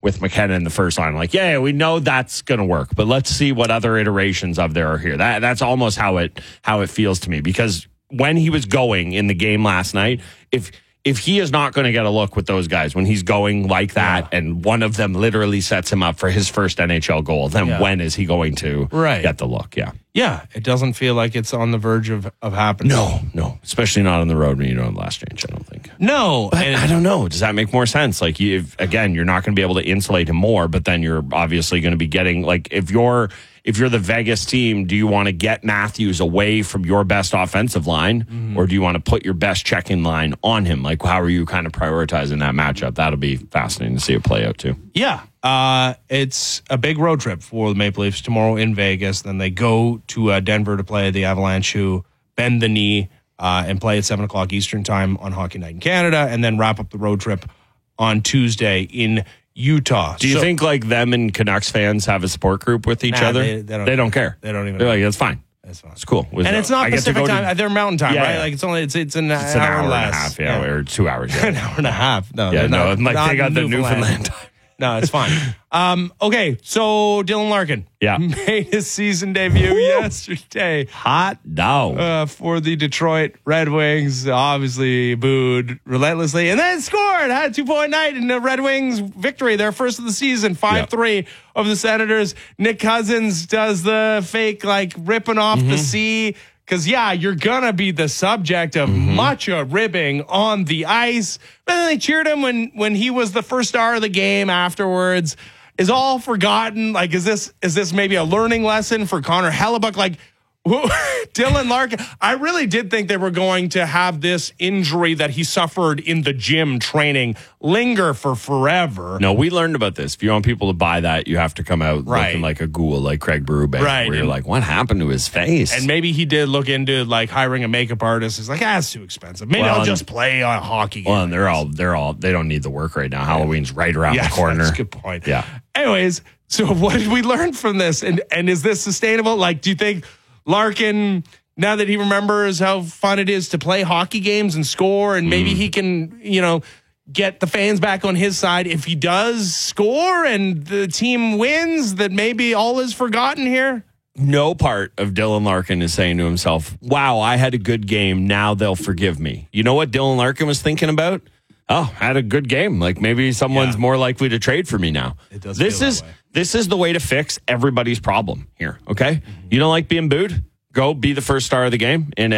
with McKenna in the first line. Like, yeah, we know that's going to work, but let's see what other iterations of there are here. That's almost how it feels to me, because when he was going in the game last night, if he is not going to get a look with those guys when he's going like that, and one of them literally sets him up for his first NHL goal, then when is he going to get the look? Yeah, it doesn't feel like it's on the verge of happening. No, especially not on the road when you don't have the last change, I don't think. No. But I don't know. Does that make more sense? Like, again, you're not going to be able to insulate him more, but then you're obviously going to be getting, like, if you're the Vegas team, do you want to get Matthews away from your best offensive line, or do you want to put your best checking line on him? Like, how are you kind of prioritizing that matchup? That'll be fascinating to see it play out, too. Yeah. It's a big road trip for the Maple Leafs tomorrow in Vegas. Then they go to Denver to play the Avalanche, who bend the knee and play at 7 o'clock Eastern time on Hockey Night in Canada, and then wrap up the road trip on Tuesday in Utah. Do you think like them and Canucks fans have a support group with each other? They don't care. They don't even. They're like, that's fine. That's fine. It's cool. And it's not Pacific time. They're Mountain time, right? Like it's an hour and a half, or 2 hours. An hour and a half. No, they got the Newfoundland time. No, it's fine. Okay, so Dylan Larkin made his season debut yesterday. Hot dog. For the Detroit Red Wings. Obviously booed relentlessly. And then scored. Had a 2-point night in the Red Wings victory. Their first of the season. 5-3 over the Senators. Nick Cousins does the fake, like, ripping off the C. Because, you're going to be the subject of much ribbing on the ice. But then they cheered him when he was the first star of the game afterwards. Is all forgotten? Like, is this maybe a learning lesson for Connor Hellebuyck? Like, Dylan Larkin, I really did think they were going to have this injury that he suffered in the gym training linger for forever. No, we learned about this. If you want people to buy that, you have to come out looking like a ghoul, like Craig Berube, where you're like, what happened to his face? And maybe he did look into like hiring a makeup artist. He's like, it's too expensive. Maybe I'll just play on a hockey game. Well, and they don't need the work right now. Halloween's right around the corner. That's a good point. Yeah. Anyways, so what did we learn from this? And is this sustainable? Like, do you think Larkin, now that he remembers how fun it is to play hockey games and score, and maybe he can, get the fans back on his side if he does score and the team wins, that maybe all is forgotten here? No part of Dylan Larkin is saying to himself, wow, I had a good game. Now they'll forgive me. You know what Dylan Larkin was thinking about? Oh, I had a good game. Like, maybe someone's more likely to trade for me now. It does. This is the way to fix everybody's problem here. Okay, you don't like being booed? Go be the first star of the game in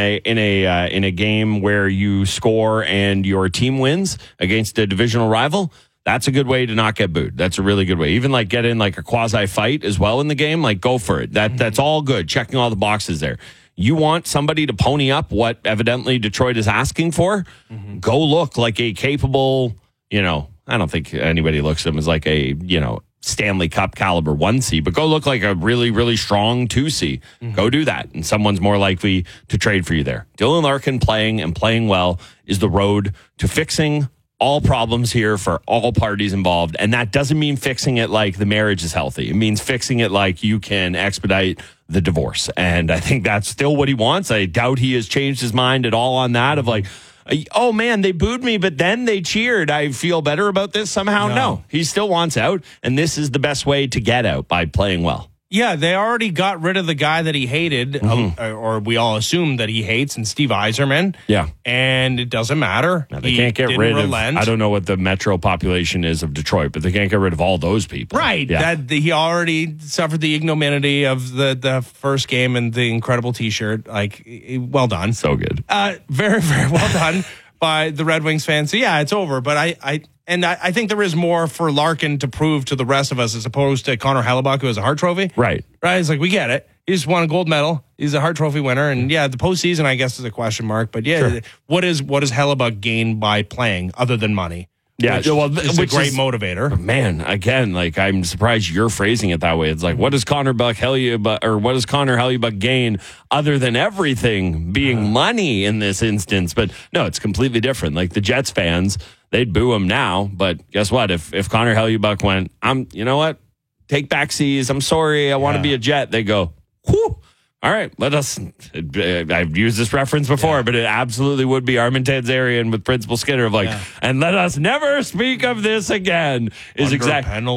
a game where you score and your team wins against a divisional rival. That's a good way to not get booed. That's a really good way. Even like get in like a quasi fight as well in the game. Like, go for it. That's all good. Checking all the boxes there. You want somebody to pony up what evidently Detroit is asking for? Go look like a capable, I don't think anybody looks at him as like a, Stanley Cup caliber 1C, but go look like a really, really strong 2C. Go do that, and someone's more likely to trade for you there. Dylan Larkin playing well is the road to fixing all problems here for all parties involved. And that doesn't mean fixing it like the marriage is healthy. It means fixing it like you can expedite the divorce. And I think that's still what he wants. I doubt he has changed his mind at all on that, of like, oh man, they booed me, but then they cheered. I feel better about this somehow. No, he still wants out. And this is the best way to get out, by playing well. Yeah, they already got rid of the guy that he hated, or we all assume that he hates, and Steve Yzerman. Yeah. And it doesn't matter. Now, they can't get rid of, I don't know what the metro population is of Detroit, but they can't get rid of all those people. Right. Yeah. He already suffered the ignominy of the first game and the incredible T-shirt. Like, well done. So good. Very, very well done by the Red Wings fans. So, yeah, it's over. But I think there is more for Larkin to prove to the rest of us, as opposed to Connor Hellebuyck, who has a Hart Trophy. Right. It's like, we get it. He just won a gold medal. He's a Hart Trophy winner. And, the postseason, I guess, is a question mark. But, what does Hellebuyck gain by playing other than money? Yeah, which is a great motivator. Man, again, like, I'm surprised you're phrasing it that way. It's like, what does Connor Hellebuyck gain other than everything being money in this instance? But no, it's completely different. Like, the Jets fans, they'd boo him now, but guess what? If Connor Hellebuyck went, you know what? Take back C's. I'm sorry. I want to be a Jet. They go, whew. All right, let us. I've used this reference before, but it absolutely would be Armin Tanzarian with Principal Skinner of like, and let us never speak of this again. Is exactly.